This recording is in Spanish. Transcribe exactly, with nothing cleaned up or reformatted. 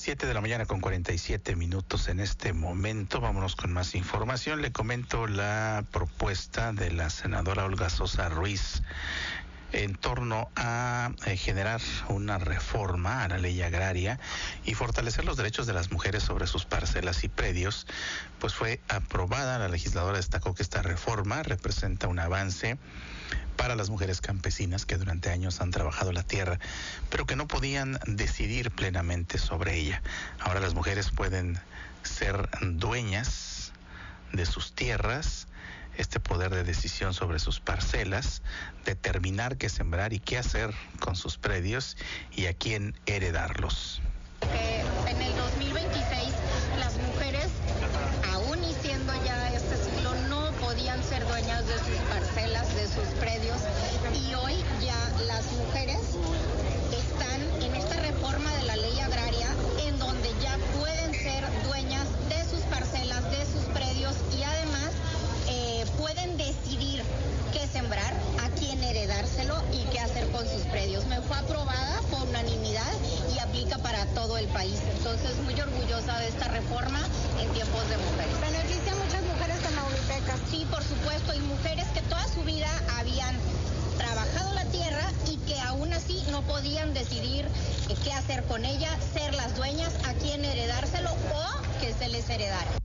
Siete de la mañana con cuarenta y siete minutos en este momento. Vámonos con más información. Le comento la propuesta de la senadora Olga Sosa Ruiz en torno a eh, generar una reforma a la ley agraria y fortalecer los derechos de las mujeres sobre sus parcelas y predios. Pues fue aprobada. La legisladora destacó que esta reforma representa un avance para las mujeres campesinas que durante años han trabajado la tierra, pero que no podían decidir plenamente sobre ella. Ahora las mujeres pueden ser dueñas de sus tierras, este poder de decisión sobre sus parcelas, determinar qué sembrar y qué hacer con sus predios y a quién heredarlos. Eh, en el dos mil veintiséis las mujeres, aún y siendo ya este siglo, no podían ser dueñas de sus parcelas, de sus predios, y hoy ya las mujeres están en esta reforma de la ley agraria en donde ya pueden ser dueñas de sus parcelas, de sus predios y además eh, pueden decidir qué sembrar, a quién heredárselo y qué hacer con sus predios. Me fue aprobada por unanimidad y aplica para todo el país. Entonces, muy orgullosa de esta reforma en tiempos de mujeres. ¿Beneficia a muchas mujeres tamaulipecas? Sí, por supuesto, y mujeres que toda su vida habían trabajado la tierra y que aún así no podían decidir qué hacer con ella, ser las dueñas, a quién heredárselo o que se les heredara.